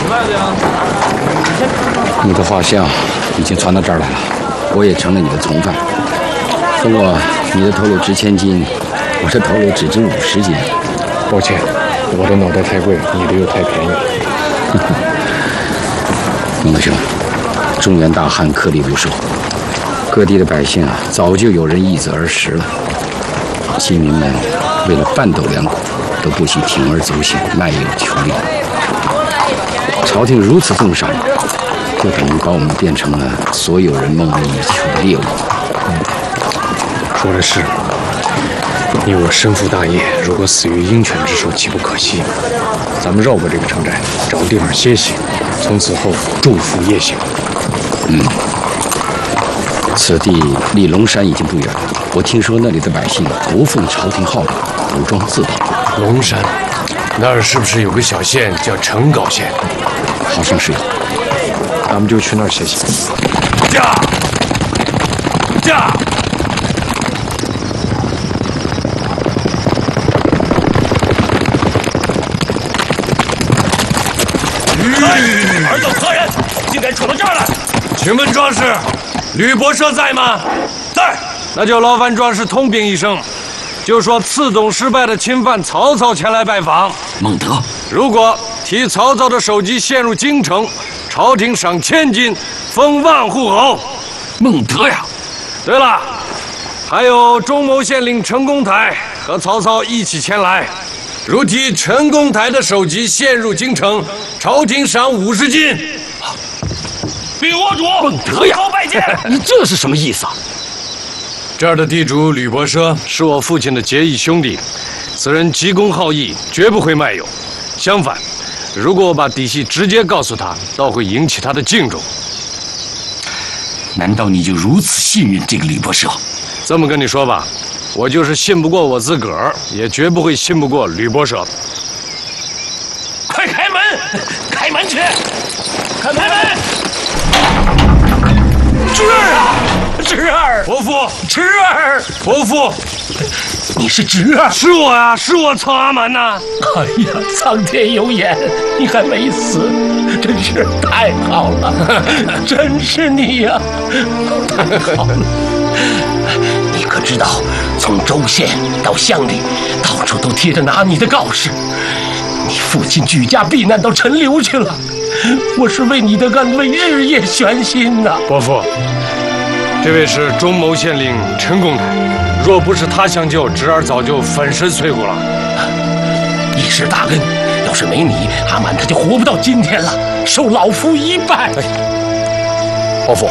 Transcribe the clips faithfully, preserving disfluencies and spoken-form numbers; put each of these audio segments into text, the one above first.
快点啊！ 你的画像已经传到这儿来了，我也成了你的从犯。不过你的头颅值千金，我的头颅只值五十斤。 抱歉，我的脑袋太贵，你的又太便宜。 孟德兄，中原大旱，颗粒无收，各地的百姓啊，早就有人易子而食了。饥民们为了半斗粮谷，都不惜铤而走险，卖友求利。朝廷如此重赏，就等于把我们变成了所有人梦寐以求的猎物。 嗯，说的是。你我身负大业，如果死于鹰犬之手，岂不可惜？咱们绕过这个城寨，找个地方歇息，从此后祝福夜行。 嗯，此地离龙山已经不远了。我听说那里的百姓不奉朝廷号令，武装自保。 龙山，那儿是不是有个小县叫成皋县？ 好像是有。 咱们就去那儿歇息。 驾！驾！尔等何人，竟敢闯到这儿来？ 请问壮士，吕伯奢在吗？ 在。 那就劳烦壮士通禀一声，就说刺董失败的钦犯曹操前来拜访。 孟德， 如果替曹操的首级陷入京城，朝廷赏千金，封万户侯。 孟德呀！ 对了，还有中牟县令陈公台和曹操一起前来。如替陈公台的首级陷入京城，朝廷赏五十金。 禀我主， 孟德呀！ 拜见。 你这是什么意思啊？ 这儿的地主吕伯奢是我父亲的结义兄弟，此人急公好义，绝不会卖友。相反，如果我把底细直接告诉他，倒会引起他的敬重。 难道你就如此信任这个吕伯奢？ 这么跟你说吧，我就是信不过我自个儿，也绝不会信不过吕伯奢。 快开门！开门去！开门！侄儿啊，侄儿！ 伯父， 侄儿！ 伯父， 你是侄儿？ 是我呀、啊，是我曹阿瞒呐！ 哎呀，苍天有眼，你还没死，真是太好了！真是你呀、啊，太好了！你可知道，从州县到乡里，到处都贴着拿你的告示。你父亲举家避难到陈留去了，我是为你的安危日夜悬心呐、啊。 伯父，这位是中牟县令陈公台，若不是他相救，侄儿早就粉身碎骨了。 一时大恩，要是没你，阿满他就活不到今天了。受老夫一拜。 哎、伯父，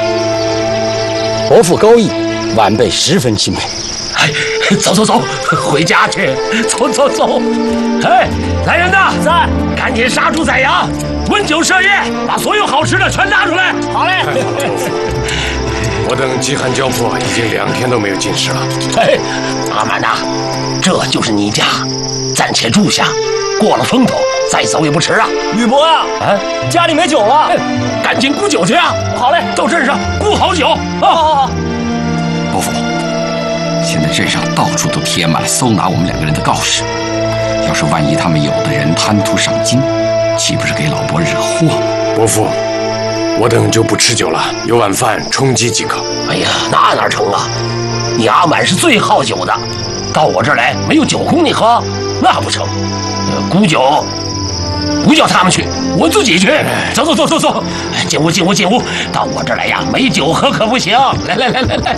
伯父高义，晚辈十分钦佩。 哎，走走走，回家去，走走走。哎，来人呐，在，赶紧杀猪宰羊，温酒设宴，把所有好吃的全拿出来。好嘞。 我等饥寒交迫，已经两天都没有进食了。 哎，阿满呐，这就是你家，暂且住下，过了风头再走也不迟啊。 吕伯呀，啊，家里没酒了， 赶紧沽酒去啊！ 好嘞， 到镇上沽好酒。 好好好。 伯父，现在镇上到处都贴满了搜拿我们两个人的告示，要是万一他们有的人贪图赏金，岂不是给老伯惹祸？ 伯父，我等就不吃酒了，有碗饭充饥即可。 哎呀，那哪成啊！你阿满是最好酒的，到我这儿来没有酒供你喝，那不成。呃，沽酒不叫他们去，我自己去。走走走走走，进屋进屋进屋，到我这儿来呀，没酒喝可不行。来来来来来。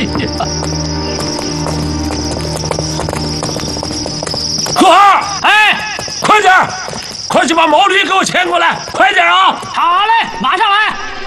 贺二，哎，快点，快去把毛驴给我牵过来，快点啊！ 好嘞，马上来。